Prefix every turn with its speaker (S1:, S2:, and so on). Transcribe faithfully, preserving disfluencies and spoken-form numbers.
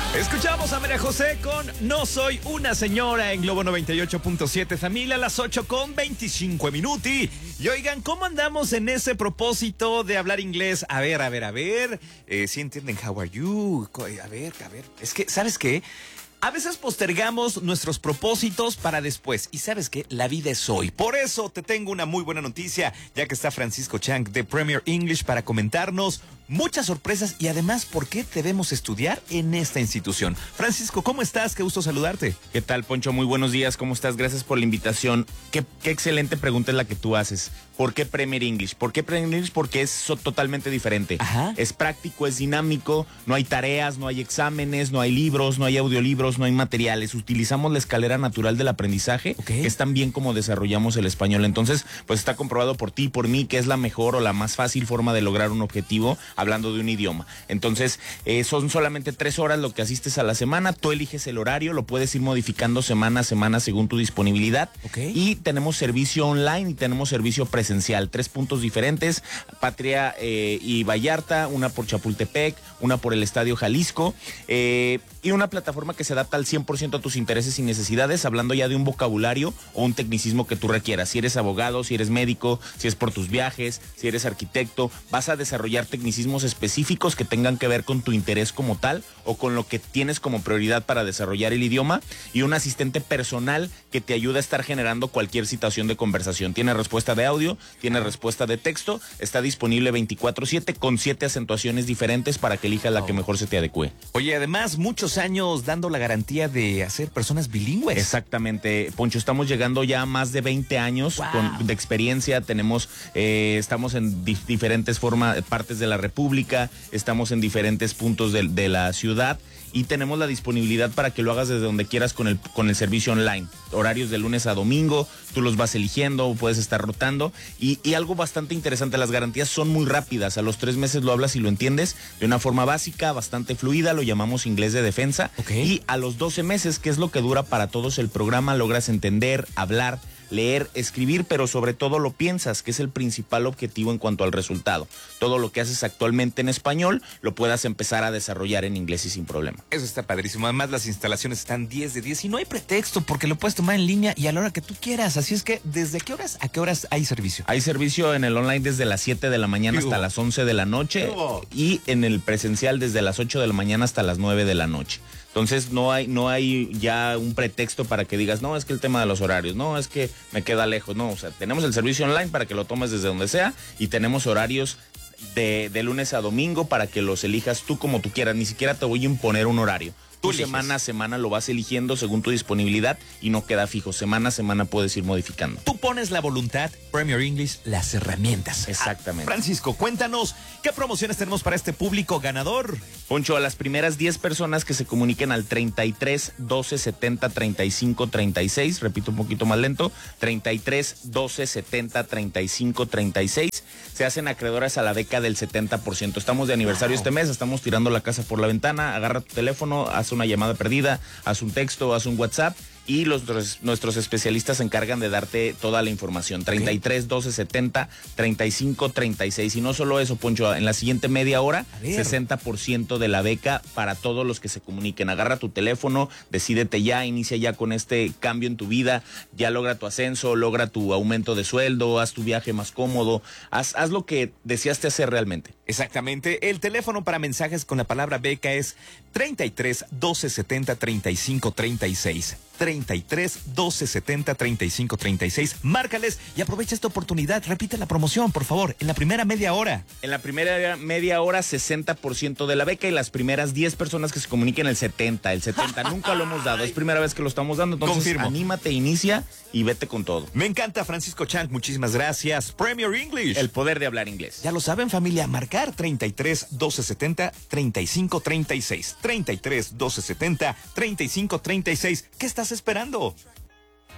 S1: Escuchamos a María José con No Soy Una Señora en Globo noventa y ocho punto siete, familia, a las ocho con veinticinco minuti. Y oigan, ¿cómo andamos en ese propósito de hablar inglés? A ver, a ver, a ver, eh, ¿sí entienden how are you? A ver, a ver, es que, ¿sabes qué? A veces postergamos nuestros propósitos para después. Y ¿sabes qué? La vida es hoy. Por eso te tengo una muy buena noticia, ya que está Francisco Chang de Premier English para comentarnos muchas sorpresas y además por qué debemos estudiar en esta institución. Francisco, ¿cómo estás? Qué gusto saludarte.
S2: ¿Qué tal, Poncho? Muy buenos días. ¿Cómo estás? Gracias por la invitación. Qué, qué excelente pregunta es la que tú haces. ¿Por qué Premier English? ¿Por qué Premier English? Porque es so, totalmente diferente.
S1: Ajá.
S2: Es práctico, es dinámico, no hay tareas, no hay exámenes, no hay libros, no hay audiolibros, no hay materiales. Utilizamos la escalera natural del aprendizaje,
S1: okay,
S2: que es también como desarrollamos el español. Entonces, pues está comprobado por ti y por mí que es la mejor o la más fácil forma de lograr un objetivo hablando de un idioma. Entonces, eh, son solamente tres horas lo que asistes a la semana. Tú eliges el horario, lo puedes ir modificando semana a semana según tu disponibilidad.
S1: Okay.
S2: Y tenemos servicio online y tenemos servicio presencial. Tres puntos diferentes, Patria eh, y Vallarta, una por Chapultepec, una por el Estadio Jalisco, eh, y una plataforma que se adapta al cien por ciento a tus intereses y necesidades, hablando ya de un vocabulario o un tecnicismo que tú requieras. Si eres abogado, si eres médico, si es por tus viajes, si eres arquitecto, vas a desarrollar tecnicismos específicos que tengan que ver con tu interés como tal o con lo que tienes como prioridad para desarrollar el idioma, y un asistente personal que te ayuda a estar generando cualquier situación de conversación. Tiene respuesta de audio, tiene respuesta de texto, está disponible veinticuatro siete con siete acentuaciones diferentes para que elijas la que mejor se te adecue.
S1: Oye, además, muchos años dando la garantía de hacer personas bilingües.
S2: Exactamente, Poncho, estamos llegando ya a más de veinte años
S1: wow.
S2: con, de experiencia. Tenemos, eh, estamos en di diferentes formas, partes de la República, estamos en diferentes puntos de, de la ciudad, y tenemos la disponibilidad para que lo hagas desde donde quieras con el, con el servicio online. Horarios de lunes a domingo, tú los vas eligiendo, puedes estar rotando. Y, y algo bastante interesante, las garantías son muy rápidas. A los tres meses lo hablas y lo entiendes de una forma básica, bastante fluida, lo llamamos inglés de defensa.
S1: Okay.
S2: Y a los doce meses, que es lo que dura para todos el programa, logras entender, hablar, leer, escribir, pero sobre todo lo piensas, que es el principal objetivo en cuanto al resultado. Todo lo que haces actualmente en español lo puedas empezar a desarrollar en inglés y sin problema.
S1: Eso está padrísimo. Además, las instalaciones están diez de diez y no hay pretexto porque lo puedes tomar en línea y a la hora que tú quieras. Así es que, ¿desde qué horas a qué horas hay servicio?
S2: Hay servicio en el online desde las siete de la mañana hasta las once de la noche y en el presencial desde las ocho de la mañana hasta las nueve de la noche. Entonces no hay, no hay ya un pretexto para que digas, no, es que el tema de los horarios, no, es que me queda lejos. No, o sea, tenemos el servicio online para que lo tomes desde donde sea y tenemos horarios de, de lunes a domingo para que los elijas tú como tú quieras. Ni siquiera te voy a imponer un horario. Tú semana a semana lo vas eligiendo según tu disponibilidad y no queda fijo. Semana a semana puedes ir modificando.
S1: Tú pones la voluntad, Premier English, las herramientas.
S2: Exactamente.
S1: Ah, Francisco, cuéntanos, ¿qué promociones tenemos para este público ganador?
S2: Poncho, a las primeras diez personas que se comuniquen al treinta y tres, doce, setenta, treinta y cinco, treinta y seis, repito un poquito más lento, treinta y tres, doce, setenta, treinta y cinco, treinta y seis, se hacen acreedoras a la beca del setenta por ciento. Estamos de aniversario wow. este mes, estamos tirando la casa por la ventana. Agarra tu teléfono, haz una llamada perdida, haz un texto, haz un WhatsApp y los, nuestros especialistas se encargan de darte toda la información. treinta y tres, doce, setenta, treinta y cinco, treinta y seis. Y no solo eso, Poncho, en la siguiente media hora, sesenta por ciento de la beca para todos los que se comuniquen. Agarra tu teléfono, decídete ya, inicia ya con este cambio en tu vida, ya logra tu ascenso, logra tu aumento de sueldo, haz tu viaje más cómodo, haz, haz lo que deseaste hacer realmente.
S1: Exactamente. El teléfono para mensajes con la palabra beca es treinta y tres, doce, setenta, treinta y cinco, treinta y seis. treinta y tres, doce, setenta, treinta y cinco, treinta y seis. Márcales y aprovecha esta oportunidad. Repite la promoción, por favor, en la primera media hora.
S2: En la primera media hora, sesenta por ciento de la beca, y las primeras diez personas que se comuniquen el setenta. El setenta nunca lo hemos dado, es primera vez que lo estamos dando. Entonces,
S1: confirmo.
S2: Anímate, inicia y vete con todo.
S1: Me encanta, Francisco Chang. Muchísimas gracias. Premier English.
S2: El poder de hablar inglés.
S1: Ya lo saben, familia. Marcar treinta y tres, doce, setenta, treinta y cinco, treinta y seis. treinta y tres, doce, setenta, treinta y cinco, treinta y seis. ¿Qué estás esperando?